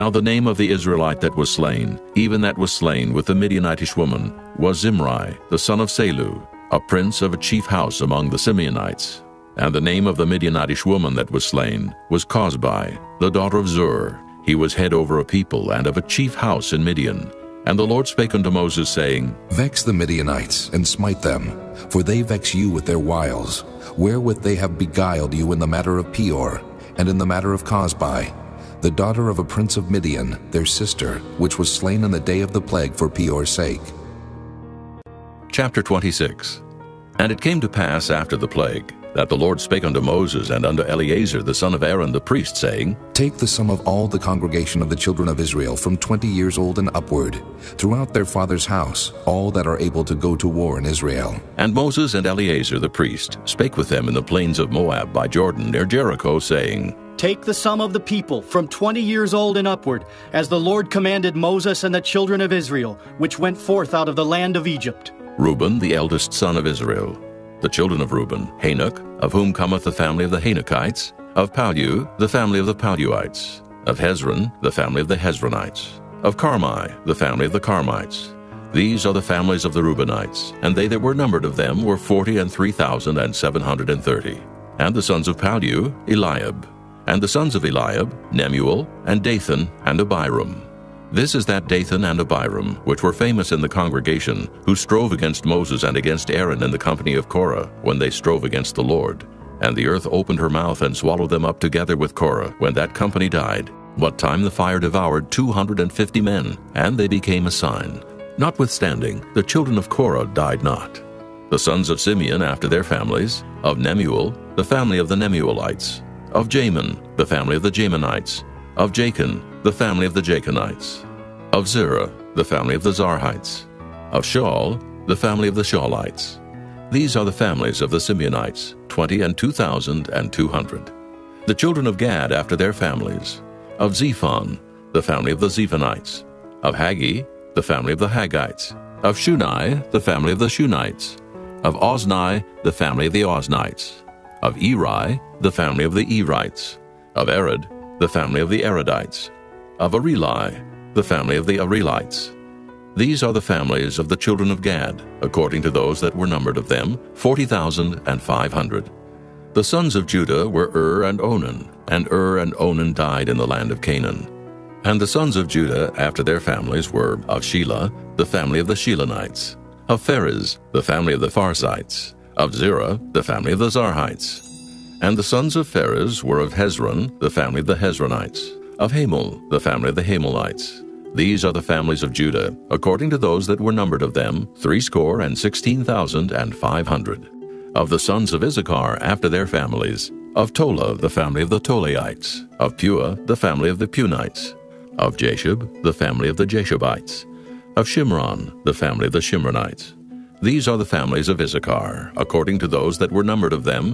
Now the name of the Israelite that was slain, even that was slain with the Midianitish woman, was Zimri, the son of Salu, a prince of a chief house among the Simeonites. And the name of the Midianitish woman that was slain was Cosbi, the daughter of Zur. He was head over a people and of a chief house in Midian. And the Lord spake unto Moses, saying, Vex the Midianites, and smite them, for they vex you with their wiles, wherewith they have beguiled you in the matter of Peor, and in the matter of Cosbi, the daughter of a prince of Midian, their sister, which was slain in the day of the plague for Peor's sake. Chapter 26. And it came to pass after the plague, that the Lord spake unto Moses and unto Eleazar the son of Aaron the priest, saying, Take the sum of all the congregation of the children of Israel from 20 years old and upward, throughout their father's house, all that are able to go to war in Israel. And Moses and Eleazar the priest spake with them in the plains of Moab by Jordan near Jericho, saying, Take the sum of the people from 20 years old and upward, as the Lord commanded Moses and the children of Israel, which went forth out of the land of Egypt. Reuben, the eldest son of Israel. The children of Reuben, Hanok, of whom cometh the family of the Hanokites, of Pallu, the family of the Palluites, of Hezron, the family of the Hezronites, of Carmi, the family of the Carmites. These are the families of the Reubenites, and they that were numbered of them were 40,003,730. And the sons of Pallu, Eliab. And the sons of Eliab, Nemuel, and Dathan, and Abiram. This is that Dathan and Abiram, which were famous in the congregation, who strove against Moses and against Aaron in the company of Korah, when they strove against the Lord. And the earth opened her mouth and swallowed them up together with Korah, when that company died, what time the fire devoured 250 men, and they became a sign. Notwithstanding, the children of Korah died not. The sons of Simeon after their families, of Nemuel, the family of the Nemuelites, of Jamin, the family of the Jaminites, of Jachin, the family of the Jachinites, of Zerah, the family of the Zarhites, of Shaul, the family of the Shaulites. These are the families of the Simeonites, 20,200. The children of Gad after their families, of Zephon, the family of the Zephonites, of Haggi, the family of the Haggites, of Shunai, the family of the Shunites, of Ozni, the family of the Oznites, of Eri, the family of the Erites, of Arad, the family of the Aradites, of Areli, the family of the Arelites. These are the families of the children of Gad, according to those that were numbered of them, 40,500. The sons of Judah were and Onan died in the land of Canaan. And the sons of Judah after their families were of Shelah, the family of the Shelonites, of Pharez, the family of the Pharzites, of Zerah, the family of the Zarhites. And the sons of Pharez were of Hezron, the family of the Hezronites, of Hamul, the family of the Hamulites. These are the families of Judah, according to those that were numbered of them, 16,500. Of the sons of Issachar after their families, of Tola, the family of the Tolaites, of Pua, the family of the Punites, of Jashub, the family of the Jashubites, of Shimron, the family of the Shimronites. These are the families of Issachar, according to those that were numbered of them,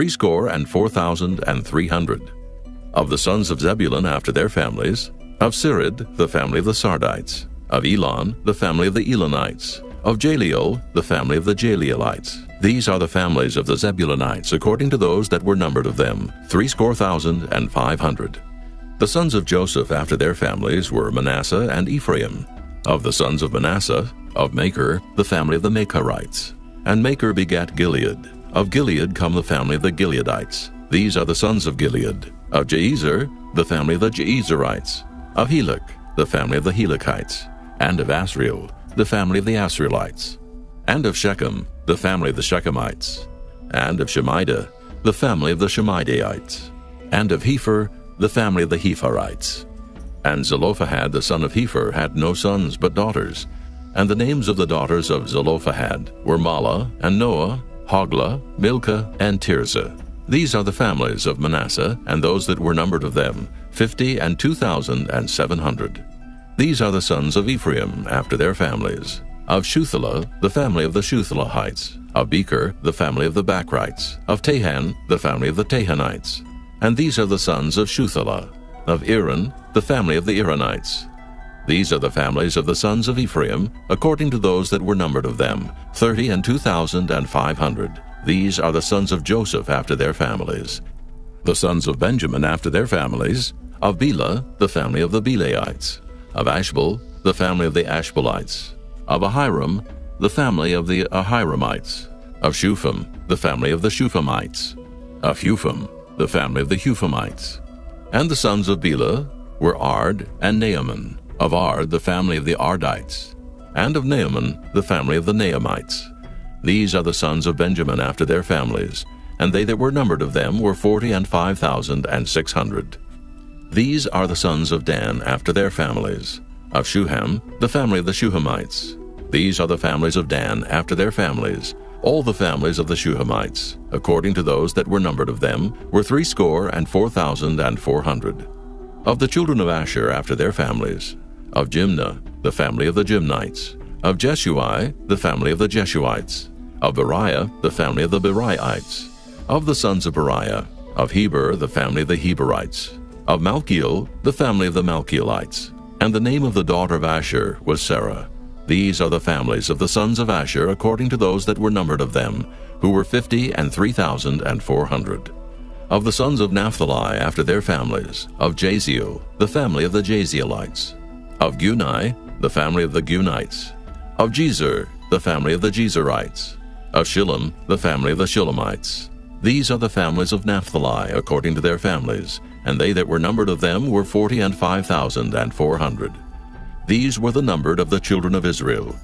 64,300. Of the sons of Zebulun after their families, of Sirid, the family of the Sardites, of Elon, the family of the Elonites, of Jaleel, the family of the Jaleelites. These are the families of the Zebulunites, according to those that were numbered of them, 64,500. The sons of Joseph after their families were Manasseh and Ephraim. Of the sons of Manasseh, of Machir, the family of the Machirites. And Machir begat Gilead. Of Gilead come the family of the Gileadites. These are the sons of Gilead. Of Jeezer, the family of the Jeezerites. Of Helek, the family of the Helekites. And of Asriel, the family of the Asrielites. And of Shechem, the family of the Shechemites. And of Shemida, the family of the Shemidaites. And of Hepher, the family of the Hepherites. And Zelophehad the son of Hepher had no sons but daughters. And the names of the daughters of Zelophehad were Mahlah, and Noah, Hoglah, Milcah, and Tirzah. These are the families of Manasseh, and those that were numbered of them, 52,700. These are the sons of Ephraim after their families. Of Shuthelah, the family of the Shuthelahites. Of Becher, the family of the Bachrites. Of Tahan, the family of the Tahanites. And these are the sons of Shuthelah. Of Iran, the family of the Iranites. These are the families of the sons of Ephraim, according to those that were numbered of them, 32,500. These are the sons of Joseph after their families. The sons of Benjamin after their families, Of Bela, the family of the Belaites. Of Ashbel, the family of the Ashbelites. Of Ahiram, the family of the Ahiramites. Of Shupham, the family of the Shuphamites. Of Hupham, the family of the Huphamites. And the sons of Bela were Ard and Naaman. Of Ard, the family of the Ardites. And of Naaman, the family of the Naamites. These are the sons of Benjamin after their families, and they that were numbered of them were 40,500. These are the sons of Dan after their families. Of Shuham, the family of the Shuhamites. These are the families of Dan after their families. All the families of the Shuhamites, according to those that were numbered of them, were 64,400. Of the children of Asher after their families. Of Jimnah, the family of the Jimnites. Of Jeshui, the family of the Jeshuites. Of Beriah, the family of the Beriaites. Of the sons of Beriah. Of Heber, the family of the Heberites. Of Malchiel, the family of the Malchielites. And the name of the daughter of Asher was Sarah. These are the families of the sons of Asher according to those that were numbered of them, who were 50,003,400. Of the sons of Naphtali after their families. Of Jaziel, the family of the Jazielites. Of Guni, the family of the Gunites. Of Jezer, the family of the Jezerites. Of Shillem, the family of the Shillemites. These are the families of Naphtali according to their families, and they that were numbered of them were 40,500. These were the numbered of the children of Israel,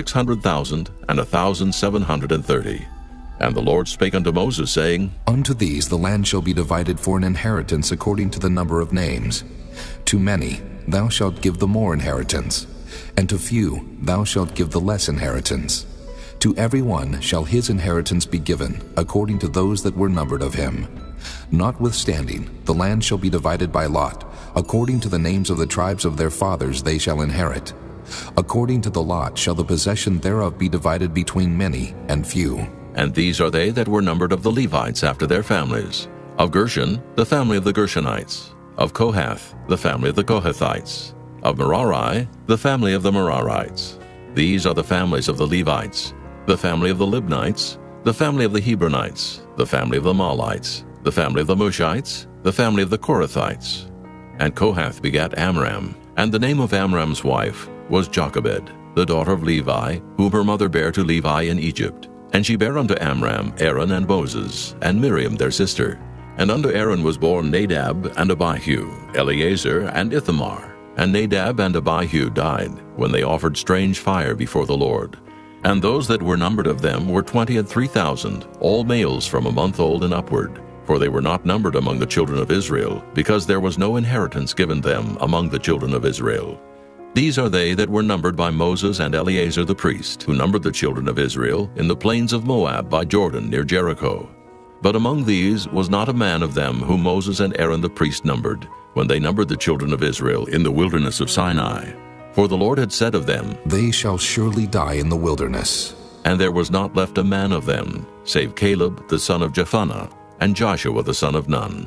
600,1,730. And the Lord spake unto Moses, saying, Unto these the land shall be divided for an inheritance according to the number of names. To many thou shalt give the more inheritance, and to few thou shalt give the less inheritance. To every one shall his inheritance be given, according to those that were numbered of him. Notwithstanding, the land shall be divided by lot, according to the names of the tribes of their fathers they shall inherit. According to the lot shall the possession thereof be divided between many and few. And these are they that were numbered of the Levites after their families. Of Gershon, the family of the Gershonites. Of Kohath, the family of the Kohathites. Of Merari, the family of the Merarites. These are the families of the Levites. The family of the Libnites, the family of the Hebronites, the family of the Malites, the family of the Mushites, the family of the Korathites. And Kohath begat Amram, and the name of Amram's wife was Jochebed, the daughter of Levi, whom her mother bare to Levi in Egypt. And she bare unto Amram Aaron and Moses, and Miriam their sister. And unto Aaron was born Nadab and Abihu, Eleazar and Ithamar. And Nadab and Abihu died, when they offered strange fire before the Lord. And those that were numbered of them were 23,000, all males from a month old and upward. For they were not numbered among the children of Israel, because there was no inheritance given them among the children of Israel. These are they that were numbered by Moses and Eleazar the priest, who numbered the children of Israel in the plains of Moab by Jordan near Jericho. But among these was not a man of them whom Moses and Aaron the priest numbered, when they numbered the children of Israel in the wilderness of Sinai. For the Lord had said of them, They shall surely die in the wilderness. And there was not left a man of them, save Caleb the son of Jephunneh, and Joshua the son of Nun.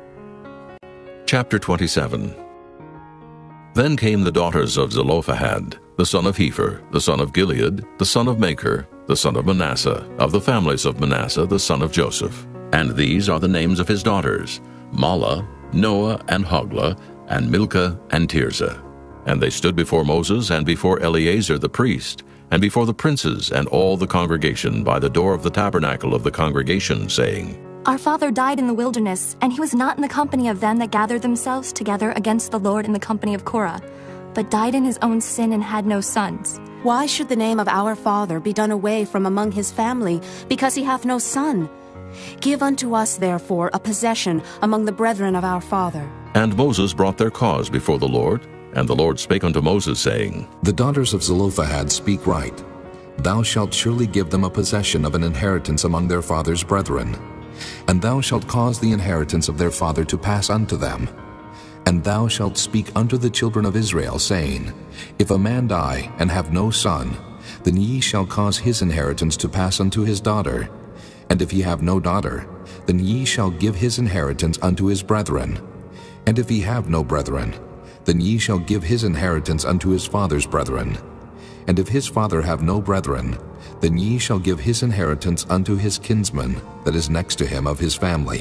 Chapter 27. Then came the daughters of Zelophehad, the son of Hepher, the son of Gilead, the son of Machir, the son of Manasseh, of the families of Manasseh, the son of Joseph. And these are the names of his daughters, Mahlah, Noah, and Hoglah, and Milcah, and Tirzah. And they stood before Moses and before Eleazar the priest, and before the princes and all the congregation by the door of the tabernacle of the congregation, saying, Our father died in the wilderness, and he was not in the company of them that gathered themselves together against the Lord in the company of Korah, but died in his own sin and had no sons. Why should the name of our father be done away from among his family, because he hath no son? Give unto us, therefore, a possession among the brethren of our father. And Moses brought their cause before the Lord, and the Lord spake unto Moses, saying, The daughters of Zelophehad speak right. Thou shalt surely give them a possession of an inheritance among their father's brethren. And thou shalt cause the inheritance of their father to pass unto them. And thou shalt speak unto the children of Israel, saying, If a man die and have no son, then ye shall cause his inheritance to pass unto his daughter. And if he have no daughter, then ye shall give his inheritance unto his brethren. And if he have no brethren, then ye shall give his inheritance unto his father's brethren. And if his father have no brethren, then ye shall give his inheritance unto his kinsman that is next to him of his family.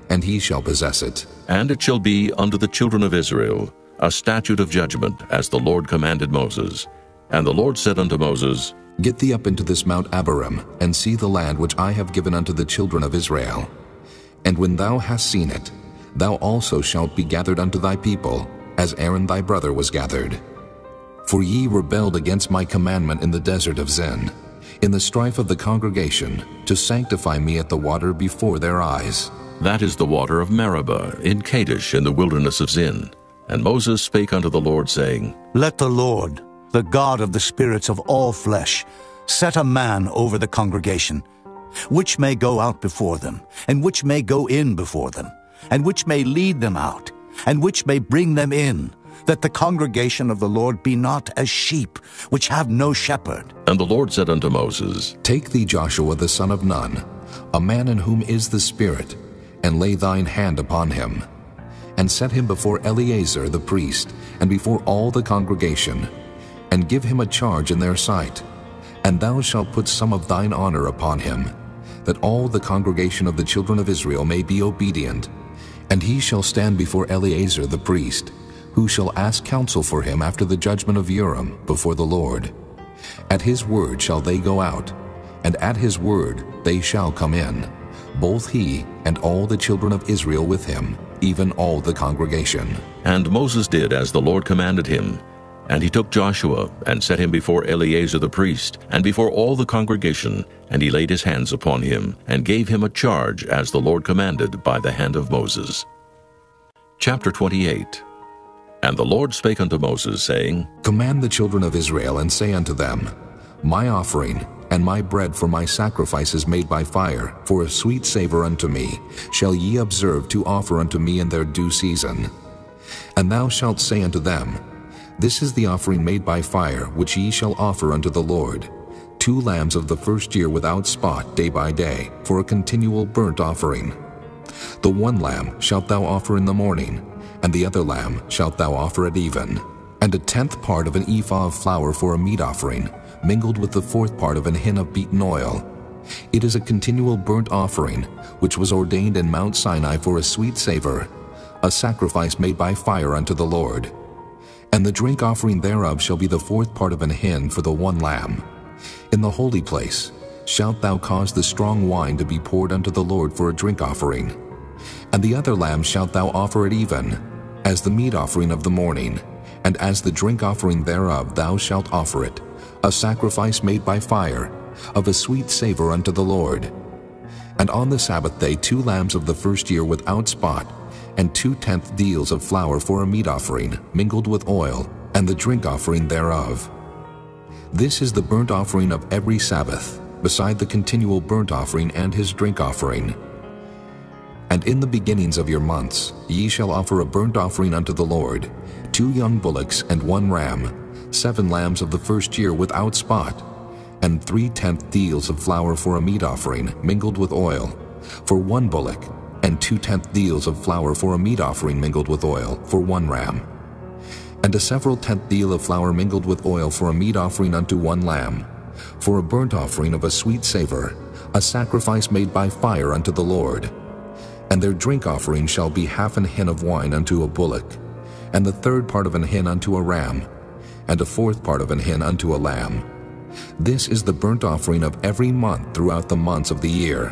and he shall possess it. And it shall be unto the children of Israel a statute of judgment, as the Lord commanded Moses. And the Lord said unto Moses, Get thee up into this Mount Abarim, and see the land which I have given unto the children of Israel. And when thou hast seen it, thou also shalt be gathered unto thy people, as Aaron thy brother was gathered. For ye rebelled against my commandment in the desert of Zin, in the strife of the congregation, to sanctify me at the water before their eyes. That is the water of Meribah, in Kadesh, in the wilderness of Zin. And Moses spake unto the Lord, saying, Let the Lord, the God of the spirits of all flesh, set a man over the congregation, which may go out before them, and which may go in before them, and which may lead them out, and which may bring them in, that the congregation of the Lord be not as sheep, which have no shepherd. And the Lord said unto Moses, Take thee Joshua the son of Nun, a man in whom is the Spirit, and lay thine hand upon him, and set him before Eleazar the priest, and before all the congregation, and give him a charge in their sight. And thou shalt put some of thine honor upon him, that all the congregation of the children of Israel may be obedient. And he shall stand before Eleazar the priest, who shall ask counsel for him after the judgment of Urim before the Lord. At his word shall they go out, and at his word they shall come in, both he and all the children of Israel with him, even all the congregation. And Moses did as the Lord commanded him. And he took Joshua, and set him before Eleazar the priest, and before all the congregation, and he laid his hands upon him, and gave him a charge as the Lord commanded by the hand of Moses. Chapter 28. And the Lord spake unto Moses, saying, Command the children of Israel, and say unto them, My offering and my bread for my sacrifices made by fire, for a sweet savor unto me, shall ye observe to offer unto me in their due season. And thou shalt say unto them, This is the offering made by fire, which ye shall offer unto the Lord, 2 lambs of the first year without spot day by day, for a continual burnt offering. The 1 lamb shalt thou offer in the morning, and the other lamb shalt thou offer at even. And a 10th part of an ephah of flour for a meat offering, mingled with the 4th part of an hin of beaten oil. It is a continual burnt offering, which was ordained in Mount Sinai for a sweet savor, a sacrifice made by fire unto the Lord. And the drink offering thereof shall be the 4th part of an hin for the 1 lamb. In the holy place shalt thou cause the strong wine to be poured unto the Lord for a drink offering. And the other lamb shalt thou offer at even, as the meat offering of the morning, and as the drink offering thereof thou shalt offer it, a sacrifice made by fire, of a sweet savor unto the Lord. And on the Sabbath day 2 lambs of the first year without spot, and 2/10 deals of flour for a meat offering, mingled with oil, and the drink offering thereof. This is the burnt offering of every Sabbath, beside the continual burnt offering and his drink offering. And in the beginnings of your months ye shall offer a burnt offering unto the Lord, 2 young bullocks and 1 ram, 7 lambs of the first year without spot, and 3/10 deals of flour for a meat offering, mingled with oil, for 1 bullock, and 2/10 deals of flour for a meat offering mingled with oil, for 1 ram. And a several 10th deal of flour mingled with oil for a meat offering unto 1 lamb, for a burnt offering of a sweet savor, a sacrifice made by fire unto the Lord. And their drink offering shall be 1/2 an hin of wine unto a bullock, and the 3rd part of an hin unto a ram, and a 4th part of an hin unto a lamb. This is the burnt offering of every month throughout the months of the year.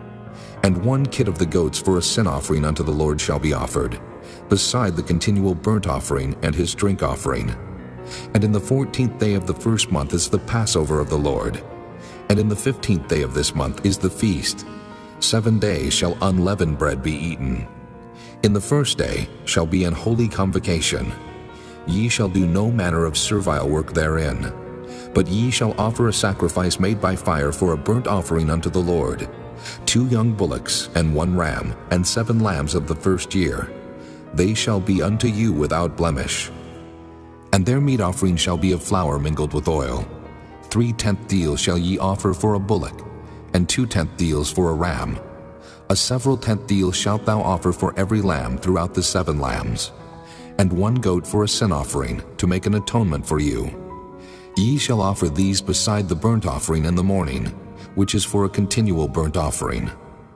And 1 kid of the goats for a sin offering unto the Lord shall be offered, beside the continual burnt offering and his drink offering. And in the 14th day of the first month is the Passover of the Lord. And in the 15th day of this month is the feast. 7 days shall unleavened bread be eaten. In the first day shall be an holy convocation. Ye shall do no manner of servile work therein, but ye shall offer a sacrifice made by fire for a burnt offering unto the Lord, 2 young bullocks and 1 ram, and 7 lambs of the first year. They shall be unto you without blemish. And their meat offering shall be of flour mingled with oil. 3/10 deals shall ye offer for a bullock, and 2/10 deals for a ram. A several 10th deal shalt thou offer for every lamb throughout the 7 lambs, and 1 goat for a sin offering, to make an atonement for you. Ye shall offer these beside the burnt offering in the morning, which is for a continual burnt offering.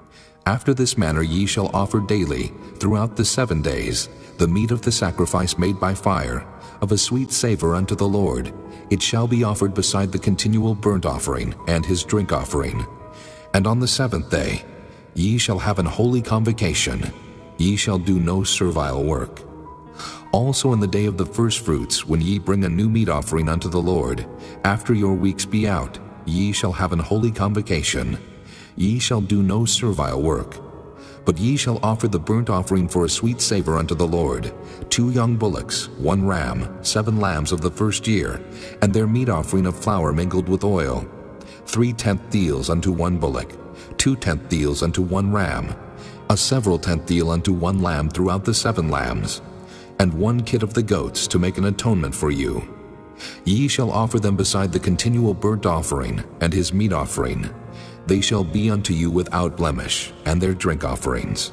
After this manner ye shall offer daily, throughout the 7 days, the meat of the sacrifice made by fire, of a sweet savor unto the Lord. It shall be offered beside the continual burnt offering and his drink offering. And on the 7th day ye shall have an holy convocation. Ye shall do no servile work. Also in the day of the firstfruits, when ye bring a new meat offering unto the Lord, after your weeks be out, ye shall have an holy convocation. Ye shall do no servile work. But ye shall offer the burnt offering for a sweet savor unto the Lord, 2 young bullocks, 1 ram, 7 lambs of the first year, and their meat offering of flour mingled with oil, 3/10 deals unto 1 bullock, 2/10 deals unto 1 ram, a several 10th deal unto 1 lamb throughout the 7 lambs, and 1 kid of the goats to make an atonement for you. Ye shall offer them beside the continual burnt offering and his meat offering. They shall be unto you without blemish, and their drink offerings.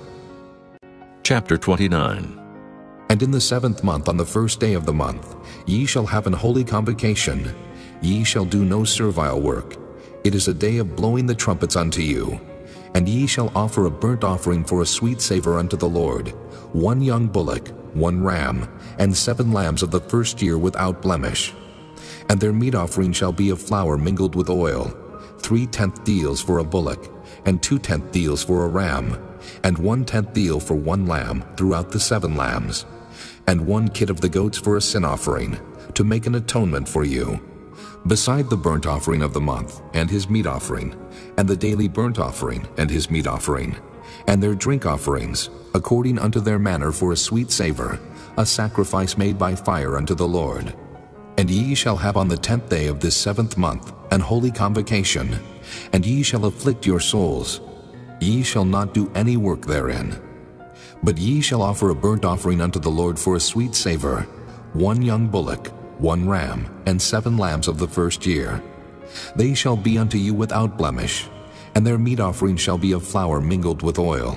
Chapter 29. And in the 7th month, on the 1st day of the month, ye shall have an holy convocation. Ye shall do no servile work. It is a day of blowing the trumpets unto you. And ye shall offer a burnt offering for a sweet savor unto the Lord, 1 young bullock, 1 ram, and 7 lambs of the first year without blemish. And their meat offering shall be of flour mingled with oil, 3/10 deals for a bullock, and 2/10 deals for a ram, and 1/10 deal for 1 lamb throughout the 7 lambs, and 1 kid of the goats for a sin offering, to make an atonement for you. Beside the burnt offering of the month, and his meat offering, and the daily burnt offering, and his meat offering, and their drink offerings, according unto their manner for a sweet savor, a sacrifice made by fire unto the Lord. And ye shall have on the 10th day of this 7th month an holy convocation, and ye shall afflict your souls. Ye shall not do any work therein. But ye shall offer a burnt offering unto the Lord for a sweet savor, 1 young bullock, 1 ram, and 7 lambs of the first year. They shall be unto you without blemish, and their meat offering shall be of flour mingled with oil,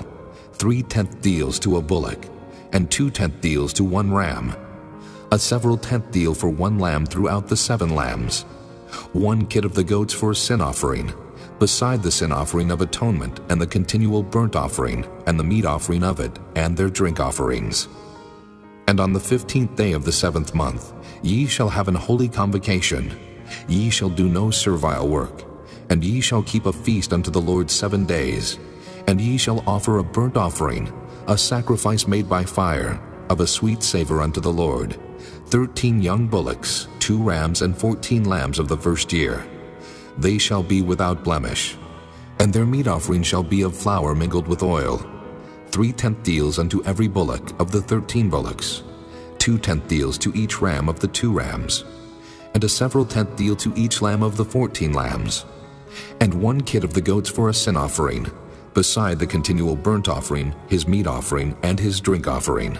3/10 deals to a bullock, and 2/10 deals to 1 ram, a several 10th deal for 1 lamb throughout the 7 lambs, 1 kid of the goats for a sin offering, beside the sin offering of atonement and the continual burnt offering and the meat offering of it and their drink offerings. And on the 15th day of the 7th month ye shall have an holy convocation. Ye shall do no servile work, and ye shall keep a feast unto the Lord 7 days, and ye shall offer a burnt offering, a sacrifice made by fire, of a sweet savor unto the Lord, 13 young bullocks, 2 rams, and 14 lambs of the first year. They shall be without blemish. And their meat offering shall be of flour mingled with oil, 3/10 deals unto every bullock of the 13 bullocks, 2/10 deals to each ram of the 2 rams, and a several 10th deal to each lamb of the 14 lambs, and 1 kid of the goats for a sin offering, beside the continual burnt offering, his meat offering, and his drink offering.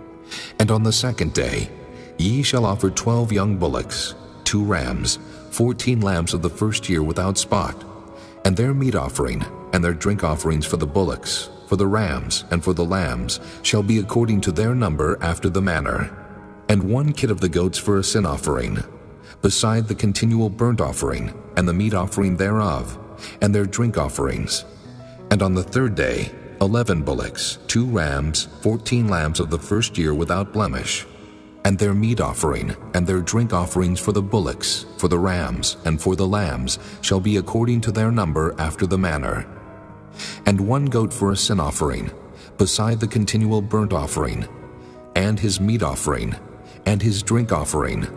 And on the 2nd day ye shall offer 12 young bullocks, 2 rams, 14 lambs of the first year without spot, and their meat offering and their drink offerings for the bullocks, for the rams, and for the lambs shall be according to their number after the manner, and 1 kid of the goats for a sin offering, beside the continual burnt offering and the meat offering thereof, and their drink offerings. And on the 3rd day 11 bullocks, 2 rams, 14 lambs of the first year without blemish, and their meat offering and their drink offerings for the bullocks, for the rams, and for the lambs shall be according to their number after the manner, and 1 goat for a sin offering, beside the continual burnt offering, and his meat offering, and his drink offering.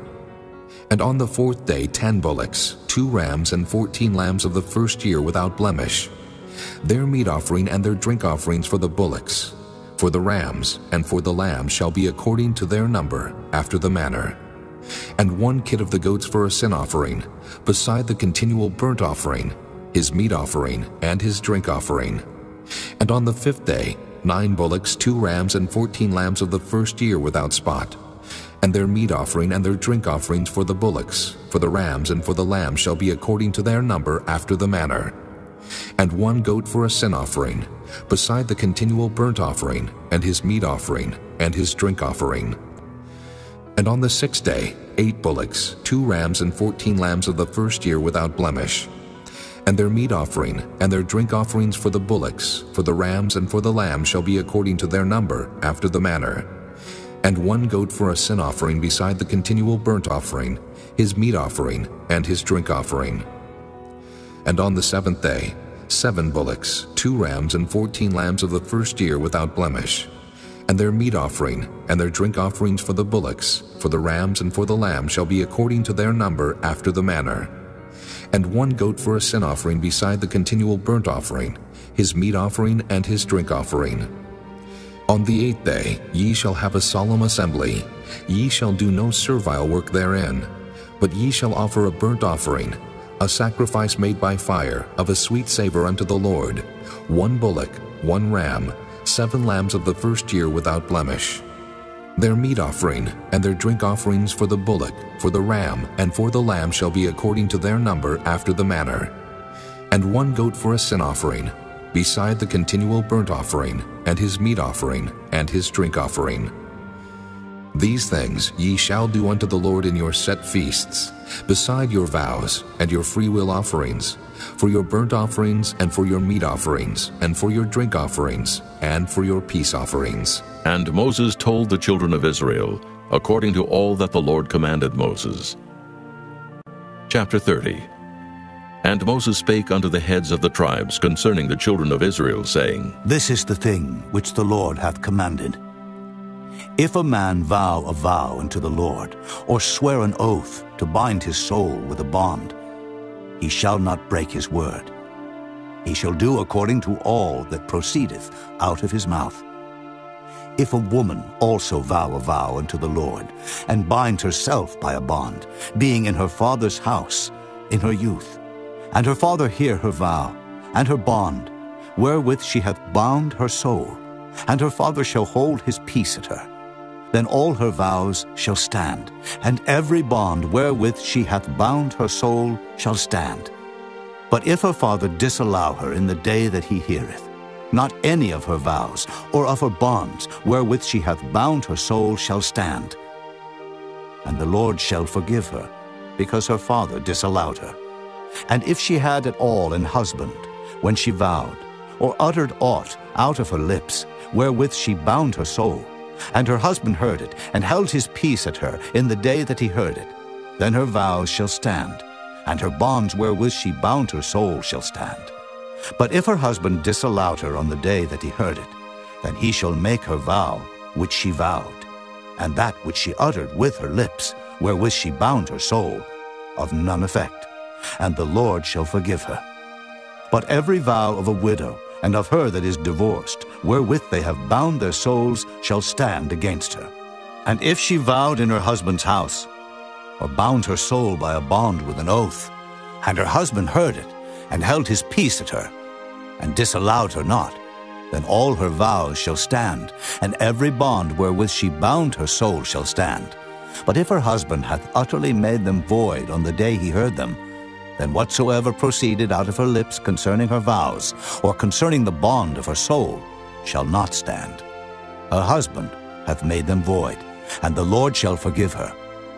And on the 4th day 10 bullocks, 2 rams, and 14 lambs of the first year without blemish, their meat offering and their drink offerings for the bullocks, for the rams, and for the lambs shall be according to their number after the manner, and 1 kid of the goats for a sin offering, beside the continual burnt offering, his meat offering, and his drink offering. And on the 5th day 9 bullocks, 2 rams, and 14 lambs of the first year without spot, and their meat offering and their drink offerings for the bullocks, for the rams, and for the lambs shall be according to their number after the manner, and 1 goat for a sin offering, beside the continual burnt offering, and his meat offering, and his drink offering. And on the 6th day 8 bullocks, 2 rams, and 14 lambs of the first year without blemish, And their meat offering and their drink offerings for the bullocks, for the rams, and for the lambs shall be according to their number, after the manner. And 1 goat for a sin offering beside the continual burnt offering, his meat offering, and his drink offering. And on the 7th day, 7 bullocks, 2 rams, and 14 lambs of the first year without blemish. And their meat offering and their drink offerings for the bullocks, for the rams, and for the lambs shall be according to their number, after the manner. And 1 goat for a sin offering beside the continual burnt offering, his meat offering, and his drink offering. On the 8th day ye shall have a solemn assembly. Ye shall do no servile work therein, but ye shall offer a burnt offering, a sacrifice made by fire, of a sweet savor unto the Lord, 1 bullock, 1 ram, 7 lambs of the first year without blemish. Their meat offering and their drink offerings for the bullock, for the ram, and for the lamb shall be according to their number, after the manner. And 1 goat for a sin offering, beside the continual burnt offering, and his meat offering, and his drink offering. These things ye shall do unto the Lord in your set feasts, beside your vows and your freewill offerings, for your burnt offerings, and for your meat offerings, and for your drink offerings, and for your peace offerings. And Moses told the children of Israel, according to all that the Lord commanded Moses. Chapter 30. And Moses spake unto the heads of the tribes concerning the children of Israel, saying, This is the thing which the Lord hath commanded. If a man vow a vow unto the Lord, or swear an oath to bind his soul with a bond, he shall not break his word. He shall do according to all that proceedeth out of his mouth. If a woman also vow a vow unto the Lord, and bind herself by a bond, being in her father's house in her youth, and her father hear her vow, and her bond, wherewith she hath bound her soul, and her father shall hold his peace at her, then all her vows shall stand, and every bond wherewith she hath bound her soul shall stand. But if her father disallow her in the day that he heareth, not any of her vows or of her bonds wherewith she hath bound her soul shall stand. And the Lord shall forgive her, because her father disallowed her. And if she had at all an husband, when she vowed, or uttered aught out of her lips, wherewith she bound her soul, and her husband heard it, and held his peace at her in the day that he heard it, then her vows shall stand, and her bonds wherewith she bound her soul shall stand. But if her husband disallowed her on the day that he heard it, then he shall make her vow which she vowed, and that which she uttered with her lips, wherewith she bound her soul, of none effect, and the Lord shall forgive her. But every vow of a widow, and of her that is divorced, wherewith they have bound their souls, shall stand against her. And if she vowed in her husband's house, or bound her soul by a bond with an oath, and her husband heard it, and held his peace at her, and disallowed her not, then all her vows shall stand, and every bond wherewith she bound her soul shall stand. But if her husband hath utterly made them void on the day he heard them, then whatsoever proceeded out of her lips concerning her vows, or concerning the bond of her soul, shall not stand. Her husband hath made them void, and the Lord shall forgive her.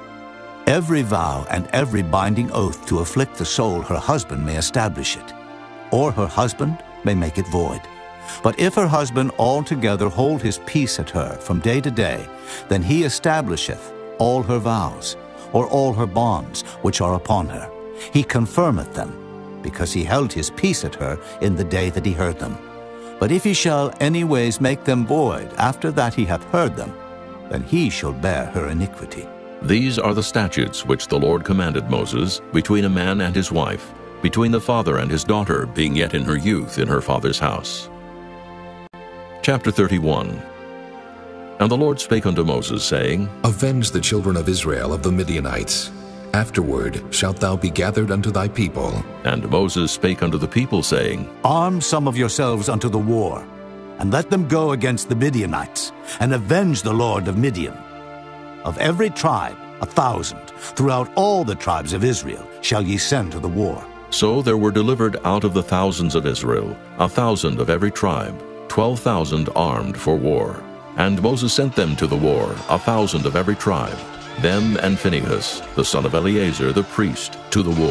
Every vow and every binding oath to afflict the soul her husband may establish it, or her husband may make it void. But if her husband altogether hold his peace at her from day to day, then he establisheth all her vows, or all her bonds which are upon her. He confirmeth them, because he held his peace at her in the day that he heard them. But if he shall any ways make them void after that he hath heard them, then he shall bear her iniquity. These are the statutes which the Lord commanded Moses between a man and his wife, between the father and his daughter, being yet in her youth in her father's house. Chapter 31. And the Lord spake unto Moses, saying, Avenge the children of Israel of the Midianites. Afterward shalt thou be gathered unto thy people. And Moses spake unto the people, saying, Arm some of yourselves unto the war, and let them go against the Midianites, and avenge the Lord of Midian. Of every tribe 1,000, throughout all the tribes of Israel, shall ye send to the war. So there were delivered out of the thousands of Israel 1,000 of every tribe, 12,000 armed for war. And Moses sent them to the war, 1,000 of every tribe, them and Phinehas, the son of Eleazar the priest, to the war.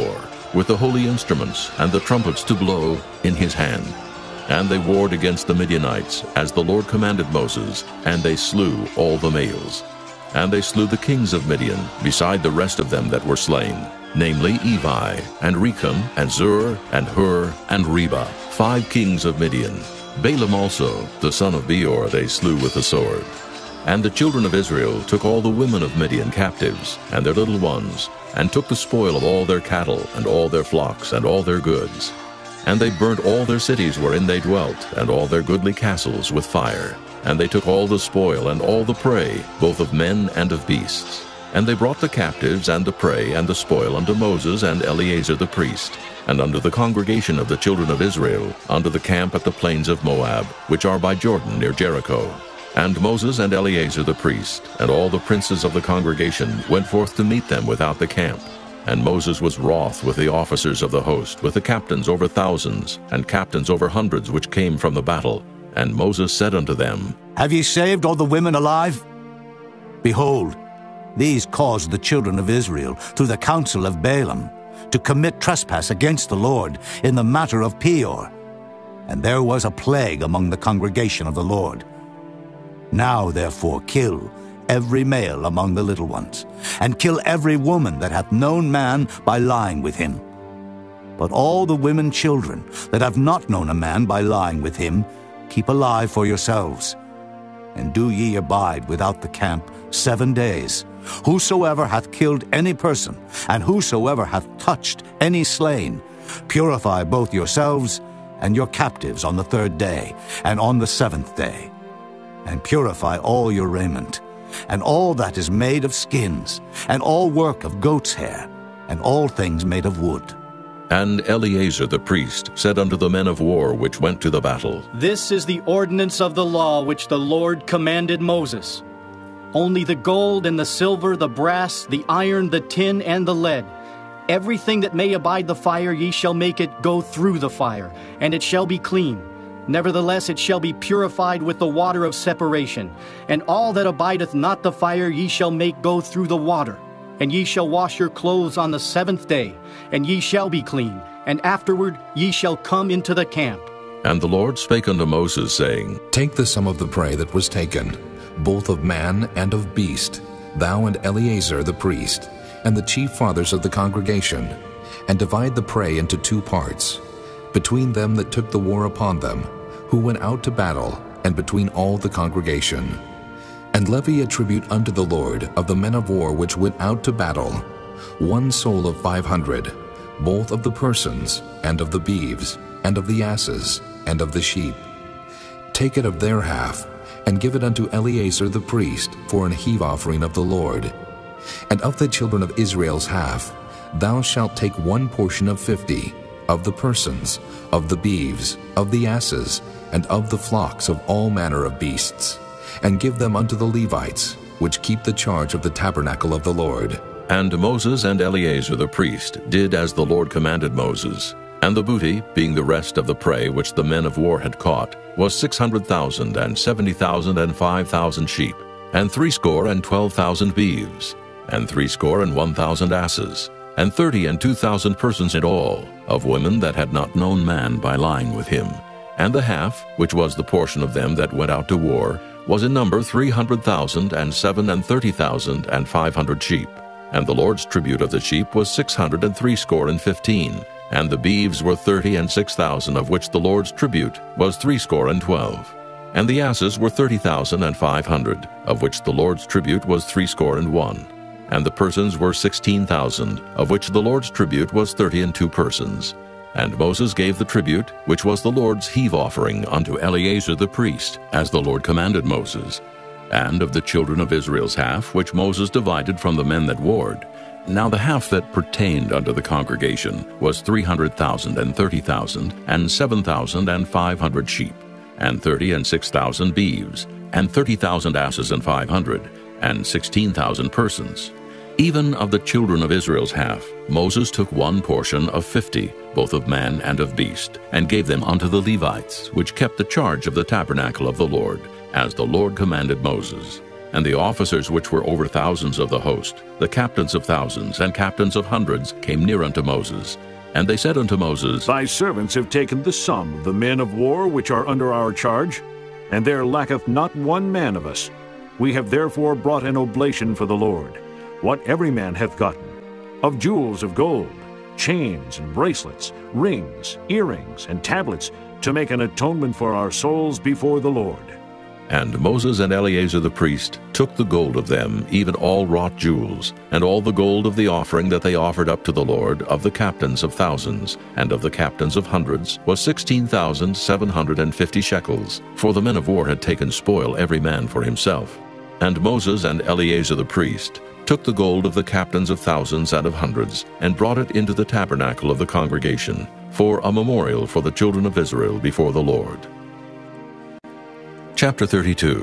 with the holy instruments and the trumpets to blow in his hand. And they warred against the Midianites, as the Lord commanded Moses, and they slew all the males. And they slew the kings of Midian, beside the rest of them that were slain, namely Evi, and Recham, and Zur, and Hur, and Reba, 5 kings of Midian. Balaam also, the son of Beor, they slew with the sword. And the children of Israel took all the women of Midian captives, and their little ones, and took the spoil of all their cattle, and all their flocks, and all their goods. And they burnt all their cities wherein they dwelt, and all their goodly castles with fire. And they took all the spoil and all the prey, both of men and of beasts. And they brought the captives and the prey and the spoil unto Moses and Eleazar the priest, and unto the congregation of the children of Israel, unto the camp at the plains of Moab, which are by Jordan near Jericho. And Moses and Eleazar the priest, and all the princes of the congregation, went forth to meet them without the camp. And Moses was wroth with the officers of the host, with the captains over thousands, and captains over hundreds which came from the battle. And Moses said unto them, Have ye saved all the women alive? Behold, these caused the children of Israel, through the counsel of Balaam, to commit trespass against the Lord in the matter of Peor. And there was a plague among the congregation of the Lord. Now therefore kill every male among the little ones, and kill every woman that hath known man by lying with him. But all the women children that have not known a man by lying with him, keep alive for yourselves. And do ye abide without the camp 7 days. Whosoever hath killed any person, and whosoever hath touched any slain, purify both yourselves and your captives on the 3rd day, and on the 7th day. And purify all your raiment, and all that is made of skins, and all work of goat's hair, and all things made of wood. And Eleazar the priest said unto the men of war which went to the battle, This is the ordinance of the law which the Lord commanded Moses. Only the gold and the silver, the brass, the iron, the tin, and the lead, everything that may abide the fire, ye shall make it go through the fire, and it shall be clean. Nevertheless it shall be purified with the water of separation. And all that abideth not the fire ye shall make go through the water. And ye shall wash your clothes on the 7th day, and ye shall be clean, and afterward ye shall come into the camp. And the Lord spake unto Moses, saying, Take the sum of the prey that was taken, both of man and of beast, thou and Eleazar the priest, and the chief fathers of the congregation, and divide the prey into 2 parts, between them that took the war upon them, who went out to battle, and between all the congregation. And levy a tribute unto the Lord of the men of war which went out to battle, 1 soul of 500, both of the persons, and of the beeves, and of the asses, and of the sheep. Take it of their half, and give it unto Eleazar the priest for an heave offering of the Lord. And of the children of Israel's half, thou shalt take 1 portion of 50, of the persons, of the beeves, of the asses, and of the flocks of all manner of beasts, and give them unto the Levites, which keep the charge of the tabernacle of the Lord. And Moses and Eleazar the priest did as the Lord commanded Moses. And the booty, being the rest of the prey which the men of war had caught, was 600,000, and 70,000, and 5,000 sheep, and 62,000 beeves, and 61,000 asses, and 32,000 persons in all, of women that had not known man by lying with him. And the half, which was the portion of them that went out to war, was in number 300,000, and 37,000, and 500 sheep. And the Lord's tribute of the sheep was 615, and the beeves were 36,000, of which the Lord's tribute was 12. And the asses were 30,500, of which the Lord's tribute was 61. And the persons were 16,000, of which the Lord's tribute was 32 persons. And Moses gave the tribute, which was the Lord's heave offering, unto Eleazar the priest, as the Lord commanded Moses. And of the children of Israel's half, which Moses divided from the men that warred, now the half that pertained unto the congregation was 300,000, and 30,000, and 7,500 sheep, and 36,000 beeves, and 30,000 asses, and 500, and 16,000 persons. Even of the children of Israel's half, Moses took 1 portion of 50, both of man and of beast, and gave them unto the Levites, which kept the charge of the tabernacle of the Lord, as the Lord commanded Moses. And the officers which were over thousands of the host, the captains of thousands and captains of hundreds, came near unto Moses. And they said unto Moses, Thy servants have taken the sum of the men of war which are under our charge, and there lacketh not one man of us. We have therefore brought an oblation for the Lord, what every man hath gotten, of jewels of gold, chains and bracelets, rings, earrings, and tablets, to make an atonement for our souls before the Lord. And Moses and Eleazar the priest took the gold of them, even all wrought jewels, and all the gold of the offering that they offered up to the Lord, of the captains of thousands, and of the captains of hundreds, was 16,750 shekels. For the men of war had taken spoil every man for himself. And Moses and Eleazar the priest took the gold of the captains of thousands and of hundreds, and brought it into the tabernacle of the congregation, for a memorial for the children of Israel before the Lord. Chapter 32.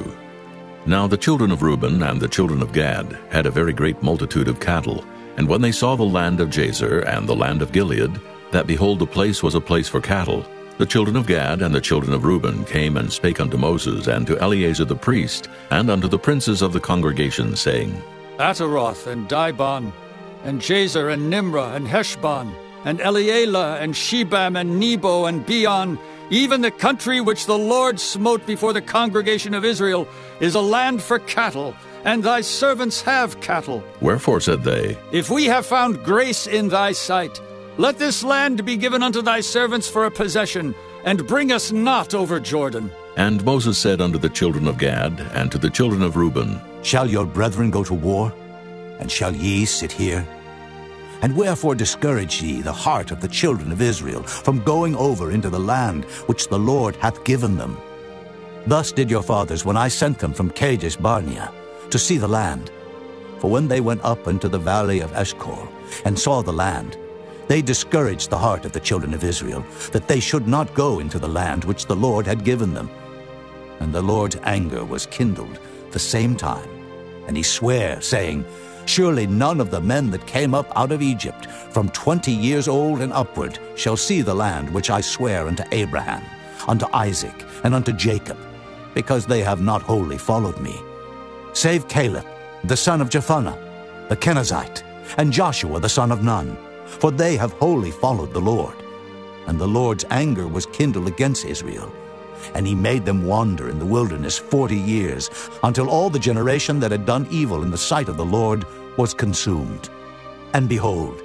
Now the children of Reuben and the children of Gad had a very great multitude of cattle. And when they saw the land of Jazer and the land of Gilead, that behold, the place was a place for cattle, the children of Gad and the children of Reuben came and spake unto Moses and to Eleazar the priest, and unto the princes of the congregation, saying, Ataroth and Dibon, and Jazer and Nimrah and Heshbon, and Elealeh and Shebam and Nebo and Beon, even the country which the Lord smote before the congregation of Israel, is a land for cattle, and thy servants have cattle. Wherefore, said they, If we have found grace in thy sight, let this land be given unto thy servants for a possession, and bring us not over Jordan. And Moses said unto the children of Gad and to the children of Reuben, Shall your brethren go to war? And shall ye sit here? And wherefore discourage ye the heart of the children of Israel from going over into the land which the Lord hath given them? Thus did your fathers when I sent them from Kadesh Barnea to see the land. For when they went up into the valley of Eshcol and saw the land, they discouraged the heart of the children of Israel, that they should not go into the land which the Lord had given them. And the Lord's anger was kindled the same time, and he sware, saying, Surely none of the men that came up out of Egypt from 20 years old and upward shall see the land which I swear unto Abraham, unto Isaac, and unto Jacob, because they have not wholly followed me, save Caleb, the son of Jephunneh, the Kenizzite, and Joshua the son of Nun, for they have wholly followed the Lord. And the Lord's anger was kindled against Israel, and he made them wander in the wilderness 40 years, until all the generation that had done evil in the sight of the Lord was consumed. And behold,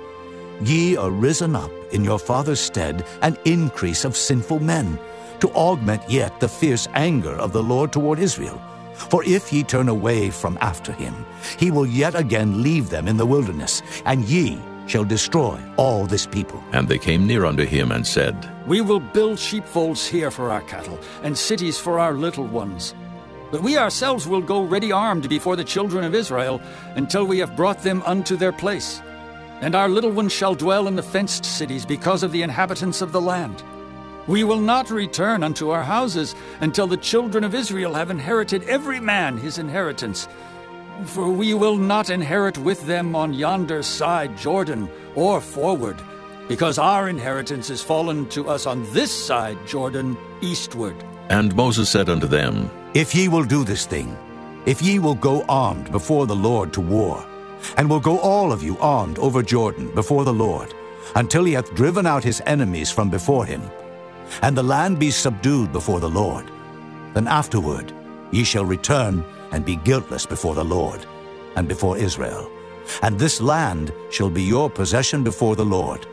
ye are risen up in your father's stead an increase of sinful men, to augment yet the fierce anger of the Lord toward Israel. For if ye turn away from after him, he will yet again leave them in the wilderness, and ye shall destroy all this people. And they came near unto him and said, We will build sheepfolds here for our cattle, and cities for our little ones. But we ourselves will go ready armed before the children of Israel, until we have brought them unto their place. And our little ones shall dwell in the fenced cities, because of the inhabitants of the land. We will not return unto our houses, until the children of Israel have inherited every man his inheritance. For we will not inherit with them on yonder side Jordan, or forward, because our inheritance is fallen to us on this side Jordan, eastward. And Moses said unto them, If ye will do this thing, if ye will go armed before the Lord to war, and will go all of you armed over Jordan before the Lord, until he hath driven out his enemies from before him, and the land be subdued before the Lord, then afterward ye shall return and be guiltless before the Lord and before Israel, and this land shall be your possession before the Lord.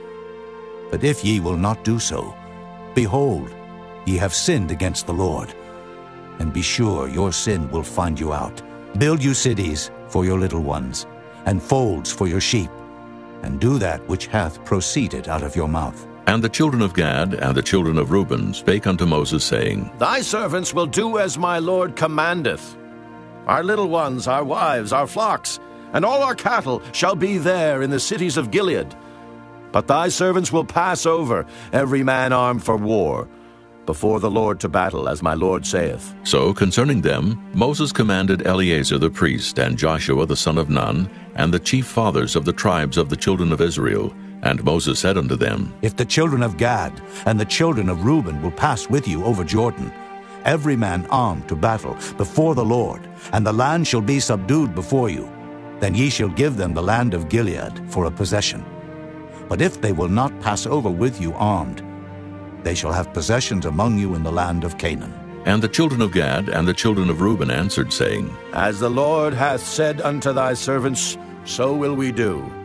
But if ye will not do so, behold, ye have sinned against the Lord, and be sure your sin will find you out. Build you cities for your little ones, and folds for your sheep, and do that which hath proceeded out of your mouth. And the children of Gad and the children of Reuben spake unto Moses, saying, Thy servants will do as my Lord commandeth. Our little ones, our wives, our flocks, and all our cattle shall be there in the cities of Gilead. But thy servants will pass over, every man armed for war, before the Lord to battle, as my Lord saith. So concerning them Moses commanded Eleazar the priest, and Joshua the son of Nun, and the chief fathers of the tribes of the children of Israel. And Moses said unto them, If the children of Gad and the children of Reuben will pass with you over Jordan, every man armed to battle before the Lord, and the land shall be subdued before you, then ye shall give them the land of Gilead for a possession. But if they will not pass over with you armed, they shall have possessions among you in the land of Canaan. And the children of Gad and the children of Reuben answered, saying, As the Lord hath said unto thy servants, so will we do.